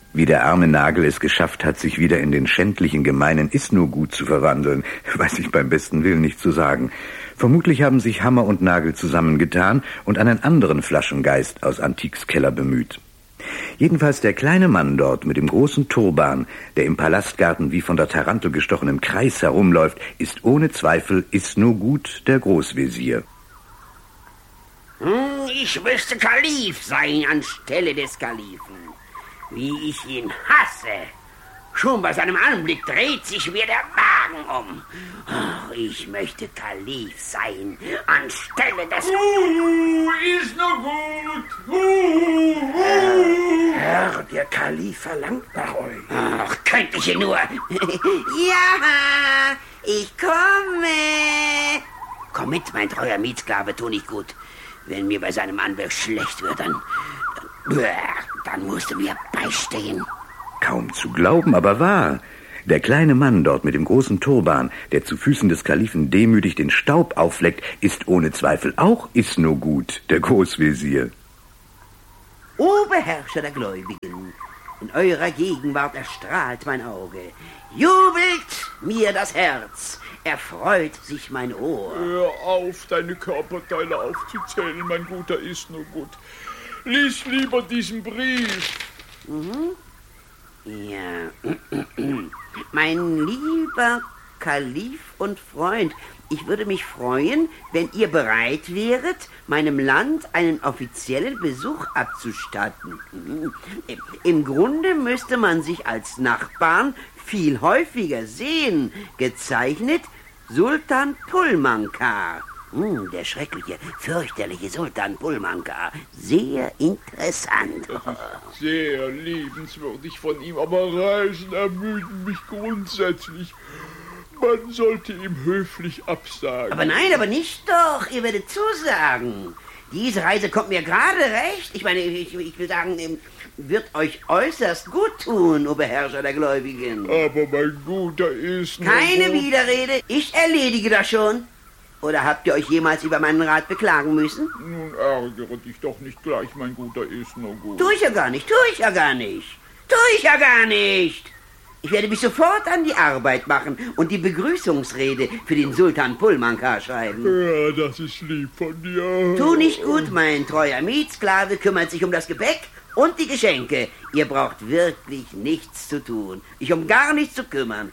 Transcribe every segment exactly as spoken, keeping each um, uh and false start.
Wie der arme Nagel es geschafft hat, sich wieder in den schändlichen, gemeinen Is-No-Gut zu verwandeln, weiß ich beim besten Willen nicht zu sagen. Vermutlich haben sich Hammer und Nagel zusammengetan und einen anderen Flaschengeist aus Antiques Keller bemüht. Jedenfalls der kleine Mann dort mit dem großen Turban, der im Palastgarten wie von der Tarantel gestochen im Kreis herumläuft, ist ohne Zweifel Is-No-Gut der Großvezier. Ich müsste Kalif sein anstelle des Kalifen. Wie ich ihn hasse. Schon bei seinem Anblick dreht sich mir der Magen um. Oh, ich möchte Kalif sein anstelle des... Uh, ist nur gut. Uh, uh. Herr, der Kalif verlangt nach euch. Ach, könnte ich nur... Ja, ich komme. Komm mit, mein treuer Mietsklave, tu nicht gut. Wenn mir bei seinem Anblick schlecht wird, dann... Dann, dann musst du mir beistehen. Kaum zu glauben, aber wahr. Der kleine Mann dort mit dem großen Turban, der zu Füßen des Kalifen demütig den Staub aufleckt, ist ohne Zweifel auch Is-No-Gut, der Großvezier. O Beherrscher der Gläubigen, in eurer Gegenwart erstrahlt mein Auge. Jubelt mir das Herz, erfreut sich mein Ohr. Hör auf, deine Körperteile aufzuzählen, mein guter Is-No-Gut. Lies lieber diesen Brief. Mhm. Ja, mein lieber Kalif und Freund, ich würde mich freuen, wenn ihr bereit wäret, meinem Land einen offiziellen Besuch abzustatten. Im Grunde müsste man sich als Nachbarn viel häufiger sehen. Gezeichnet Sultan Pulmankar. Hm, der schreckliche, fürchterliche Sultan Pulmankar. Sehr interessant. Sehr liebenswürdig von ihm, aber Reisen ermüden mich grundsätzlich. Man sollte ihm höflich absagen. Aber nein, aber nicht doch. Ihr werdet zusagen. Diese Reise kommt mir gerade recht. Ich meine, ich, ich will sagen, wird euch äußerst gut tun, o Beherrscher der Gläubigen. Aber mein Guter ist... Keine Widerrede. Ich erledige das schon. Oder habt ihr euch jemals über meinen Rat beklagen müssen? Nun ärgere dich doch nicht gleich, mein Guter Is-No-Gut. Tu ich ja gar nicht, tu ich ja gar nicht. Tu ich ja gar nicht. Ich werde mich sofort an die Arbeit machen und die Begrüßungsrede für den Sultan Pulmankar schreiben. Ja, das ist lieb von dir. Tu nicht gut, mein treuer Mietsklave kümmert sich um das Gepäck und die Geschenke. Ihr braucht wirklich nichts zu tun. Ich um gar nichts zu kümmern.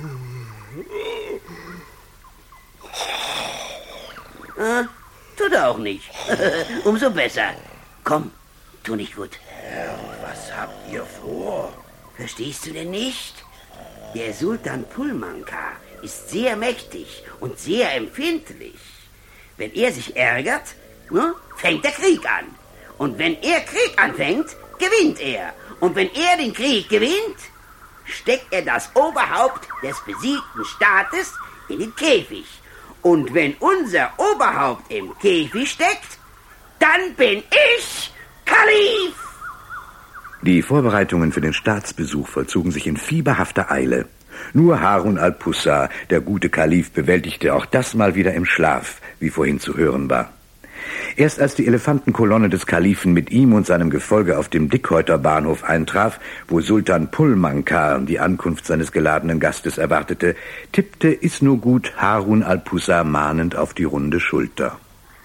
Ah, tut er auch nicht. Umso besser. Komm, tu nicht gut. Herr, was habt ihr vor? Verstehst du denn nicht? Der Sultan Pulmankar ist sehr mächtig und sehr empfindlich. Wenn er sich ärgert, ne, fängt der Krieg an. Und wenn er Krieg anfängt, gewinnt er. Und wenn er den Krieg gewinnt, steckt er das Oberhaupt des besiegten Staates in den Käfig. Und wenn unser Oberhaupt im Käfig steckt, dann bin ich Kalif. Die Vorbereitungen für den Staatsbesuch vollzogen sich in fieberhafter Eile. Nur Harun al-Pussa, der gute Kalif, bewältigte auch das mal wieder im Schlaf, wie vorhin zu hören war. Erst als die Elefantenkolonne des Kalifen mit ihm und seinem Gefolge auf dem Dickhäuter Bahnhof eintraf, wo Sultan Pulmankar die Ankunft seines geladenen Gastes erwartete, tippte Is-No-Gut Harun al-Pussa mahnend auf die runde Schulter.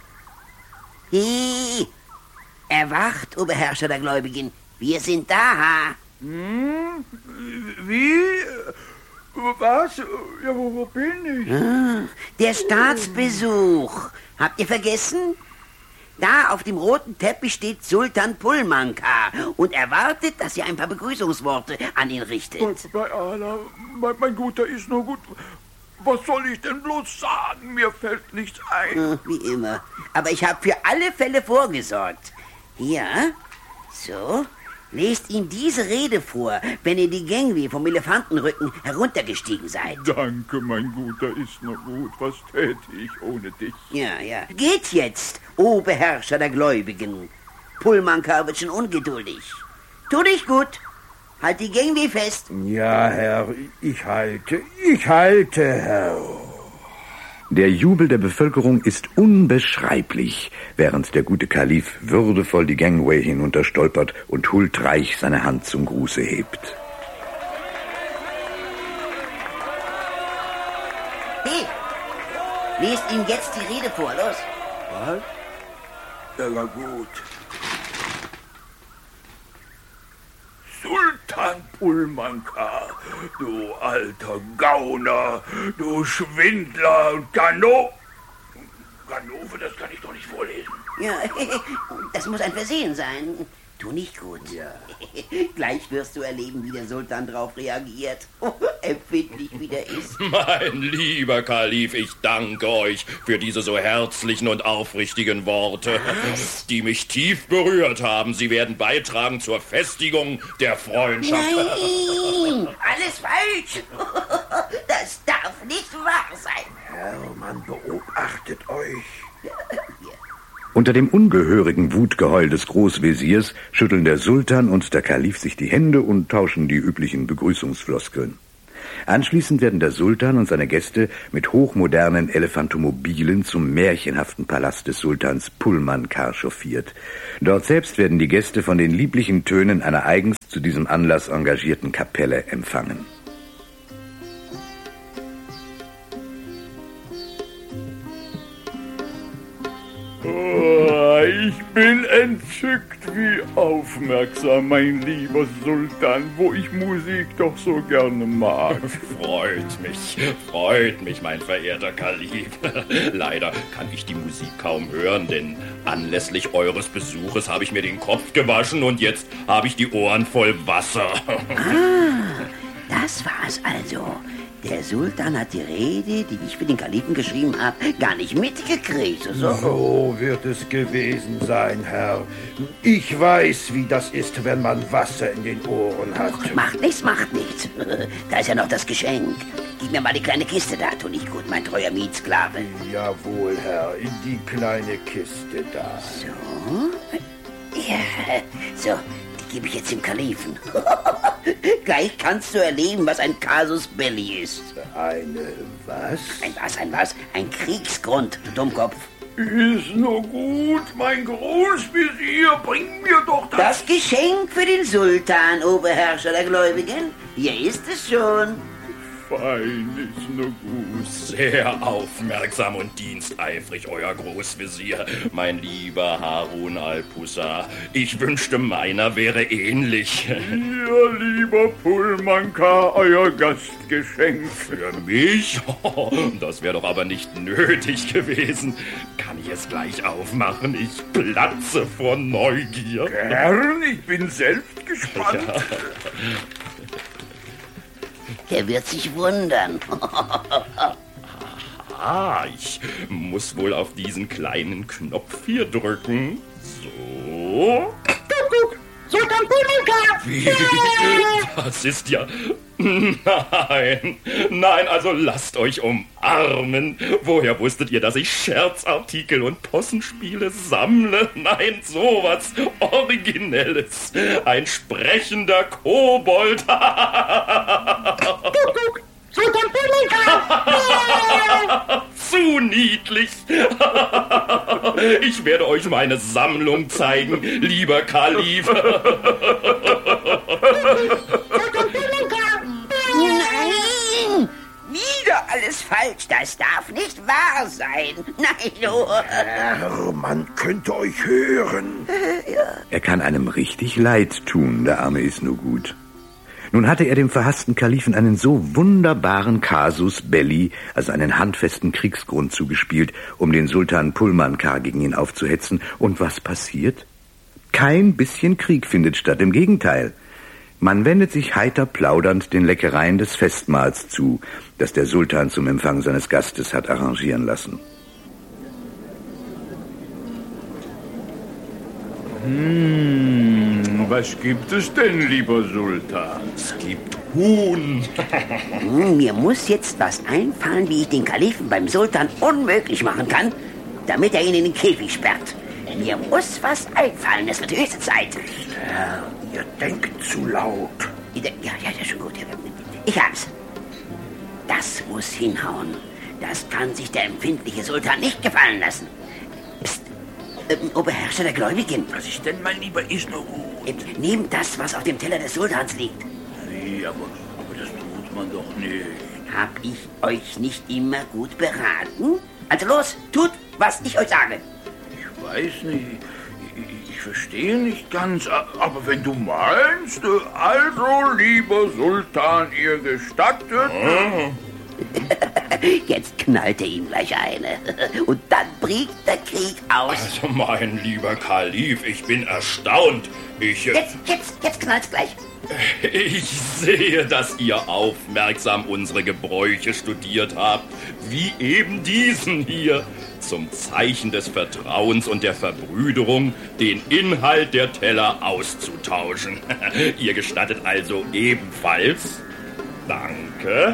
Hi, erwacht, o Beherrscher der Gläubigen, wir sind da. Hm? Wie? Was? Ja, wo, wo bin ich? Ah, der Staatsbesuch. Habt ihr vergessen? Da auf dem roten Teppich steht Sultan Pulmankar und erwartet, dass ihr ein paar Begrüßungsworte an ihn richtet. Bei Allah, mein, mein Guter Is-No-Gut, was soll ich denn bloß sagen? Mir fällt nichts ein. Ah, wie immer. Aber ich habe für alle Fälle vorgesorgt. Hier, so, lest ihm diese Rede vor, wenn ihr die Gangway vom Elefantenrücken heruntergestiegen seid. Danke, mein Guter Is-No-Gut. Was täte ich ohne dich? Ja, ja. Geht jetzt, o Beherrscher der Gläubigen. Pulmankar wird schon ungeduldig. Tu dich gut. Halt die Gangway fest. Ja, Herr, ich halte, ich halte, Herr. Der Jubel der Bevölkerung ist unbeschreiblich, während der gute Kalif würdevoll die Gangway hinunterstolpert und huldreich seine Hand zum Gruße hebt. Hey, lest ihm jetzt die Rede vor, los. Was? Ja, na gut. Sultan Pulmanka, du alter Gauner, du Schwindler und Gano... Ganove, das kann ich doch nicht vorlesen. Ja, das muss ein Versehen sein. Tu nicht gut. Ja. Gleich wirst du erleben, wie der Sultan drauf reagiert. Empfindlich wie der ist. Mein lieber Kalif, ich danke euch für diese so herzlichen und aufrichtigen Worte, Was? die mich tief berührt haben. Sie werden beitragen zur Festigung der Freundschaft. Nein, alles falsch. Das darf nicht wahr sein. Hermann beobachtet euch. Unter dem ungehörigen Wutgeheul des Großveziers schütteln der Sultan und der Kalif sich die Hände und tauschen die üblichen Begrüßungsfloskeln. Anschließend werden der Sultan und seine Gäste mit hochmodernen Elefantomobilen zum märchenhaften Palast des Sultans Pulmanka chauffiert. Dort selbst werden die Gäste von den lieblichen Tönen einer eigens zu diesem Anlass engagierten Kapelle empfangen. Oh, ich bin entzückt, wie aufmerksam, mein lieber Sultan, wo ich Musik doch so gerne mag. Freut mich, freut mich, mein verehrter Kalif. Leider kann ich die Musik kaum hören, denn anlässlich eures Besuches habe ich mir den Kopf gewaschen und jetzt habe ich die Ohren voll Wasser. Ah, das war's also. Der Sultan hat die Rede, die ich für den Kalifen geschrieben habe, gar nicht mitgekriegt. So. So wird es gewesen sein, Herr. Ich weiß, wie das ist, wenn man Wasser in den Ohren hat. Macht nichts, macht nichts. Da ist ja noch das Geschenk. Gib mir mal die kleine Kiste da, tu nicht gut, mein treuer Mietsklave. Jawohl, Herr, in die kleine Kiste da. So. Ja, so, die gebe ich jetzt dem Kalifen. Gleich kannst du erleben, was ein Casus Belli ist. Eine was? Ein was, ein was? Ein Kriegsgrund, du Dummkopf. Ist nur gut, mein Großvezier, bring mir doch das... Das Geschenk für den Sultan, Oberherrscher der Gläubigen. Hier ist es schon. Fein ist nur gut. Sehr aufmerksam und diensteifrig, euer Großvezier, mein lieber Harun al-Pusa. Ich wünschte, meiner wäre ähnlich. Ihr lieber Pulmanka, euer Gastgeschenk. Für mich? Das wäre doch aber nicht nötig gewesen. Kann ich es gleich aufmachen? Ich platze vor Neugier. Gern, ich bin selbst gespannt. Ja. Er wird sich wundern. Ah, ich muss wohl auf diesen kleinen Knopf hier drücken. So. Sultan Pulmanka! Wie? Das ist ja... Nein, nein, also lasst euch umarmen. Woher wusstet ihr, dass ich Scherzartikel und Possenspiele sammle? Nein, sowas Originelles. Ein sprechender Kobold. Sultan Pulmanka! Zu niedlich. Ich werde euch meine Sammlung zeigen, lieber Kalif. Nein! Wieder alles falsch. Das darf nicht wahr sein. Nein, du. Herr, man könnte euch hören. Er kann einem richtig leid tun, der Arme ist nur gut. Nun hatte er dem verhassten Kalifen einen so wunderbaren Casus Belli, also einen handfesten Kriegsgrund zugespielt, um den Sultan Pulmanka gegen ihn aufzuhetzen. Und was passiert? Kein bisschen Krieg findet statt, im Gegenteil. Man wendet sich heiter plaudernd den Leckereien des Festmahls zu, das der Sultan zum Empfang seines Gastes hat arrangieren lassen. Hm, was gibt es denn, lieber Sultan? Es gibt Huhn. Mir muss jetzt was einfallen, wie ich den Kalifen beim Sultan unmöglich machen kann, damit er ihn in den Käfig sperrt. Mir muss was einfallen, es wird höchste Zeit. Herr, ihr denkt zu laut. Ja, ja, ja, schon gut. Ich hab's. Das muss hinhauen. Das kann sich der empfindliche Sultan nicht gefallen lassen. Psst, ähm, O Beherrscher der Gläubigen. Was ist denn, mein Lieber, ist noch gut? Ähm, nehmt das, was auf dem Teller des Sultans liegt. Nee, aber, aber das tut man doch nicht. Hab ich euch nicht immer gut beraten? Also los, tut, was ich euch sage. Ich weiß nicht. Ich, ich verstehe nicht ganz. Aber wenn du meinst, also, lieber Sultan, ihr gestattet... Oh. Jetzt knallt er ihm gleich eine. Und dann bricht der Krieg aus. Also, mein lieber Kalif, ich bin erstaunt. Ich... Jetzt, jetzt, jetzt knallt's gleich. Ich sehe, dass ihr aufmerksam unsere Gebräuche studiert habt, wie eben diesen hier. Zum Zeichen des Vertrauens und der Verbrüderung den Inhalt der Teller auszutauschen. Ihr gestattet also ebenfalls? Danke.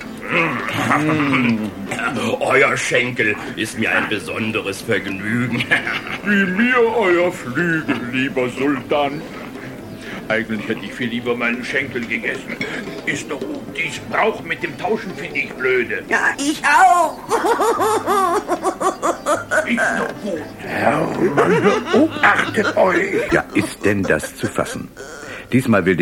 Euer Schenkel ist mir ein besonderes Vergnügen. Wie mir euer Flügel, lieber Sultan. Eigentlich hätte ich viel lieber meinen Schenkel gegessen. Ist doch gut. Dies Brauch mit dem Tauschen finde ich blöde. Ja, ich auch. Ist doch gut. Herrmann, oh, achtet euch! Ja, ist denn das zu fassen? Diesmal will